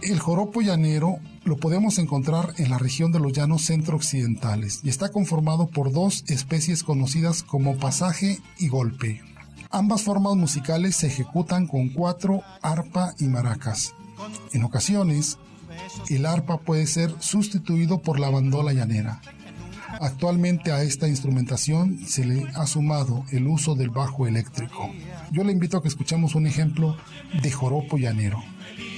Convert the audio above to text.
El joropo llanero lo podemos encontrar en la región de los llanos centro-occidentales y está conformado por dos especies conocidas como pasaje y golpe. Ambas formas musicales se ejecutan con cuatro, arpa y maracas. En ocasiones, el arpa puede ser sustituido por la bandola llanera. Actualmente a esta instrumentación se le ha sumado el uso del bajo eléctrico. Yo le invito a que escuchemos un ejemplo de joropo llanero.